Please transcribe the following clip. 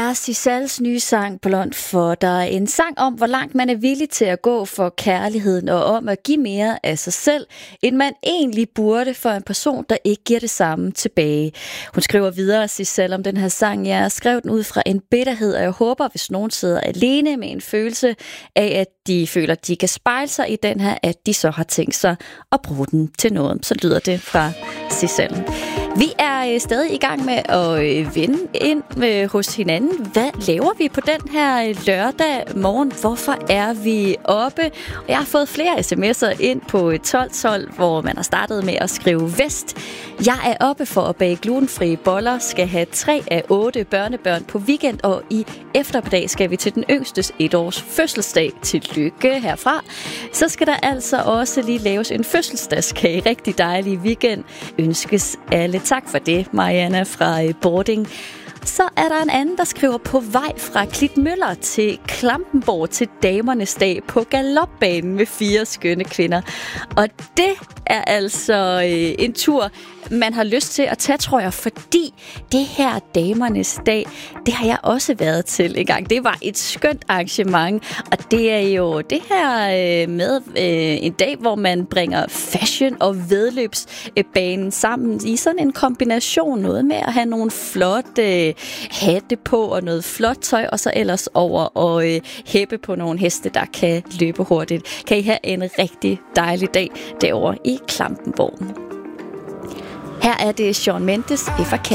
er Sisals nye sang Blond for dig. En sang om, hvor langt man er villig til at gå for kærligheden og om at give mere af sig selv, end man egentlig burde for en person, der ikke giver det samme tilbage. Hun skriver videre, Sisal, om den her sang. Jeg skrev den ud fra en bitterhed, og jeg håber, hvis nogen sidder alene med en følelse af, at de føler, at de kan spejle sig i den her, at de så har tænkt sig at bruge den til noget. Så lyder det fra Sisal. Vi er stadig i gang med at vende ind hos hinanden. Hvad laver vi på den her lørdag morgen? Hvorfor er vi oppe? Jeg har fået flere sms'er ind på 1212, hvor man har startet med at skrive vest. Jeg er oppe for at bage glutenfrie boller, skal have 3 af 8 børnebørn på weekend, og i eftermiddag skal vi til den yngstes 1-års fødselsdag. Tillykke herfra. Så skal der altså også lige laves en fødselsdagskage. Rigtig dejlig weekend. Ønskes alle. Tak for det, Mariana fra Bording. Så er der en anden, der skriver på vej fra Klitmøller til Klampenborg til Damernes Dag på galopbanen med 4 skønne kvinder. Og det er altså en tur, man har lyst til at tage, tror jeg, fordi det her Damernes Dag, det har jeg også været til en gang. Det var et skønt arrangement, og det er jo det her med en dag, hvor man bringer fashion og væddeløbsbanen sammen i sådan en kombination. Noget med at have nogle flotte hatte på og noget flot tøj, og så ellers over og hæppe på nogle heste, der kan løbe hurtigt. Kan I have en rigtig dejlig dag derovre i Klampenborg. Her er det Shawn Mendes, If I Can.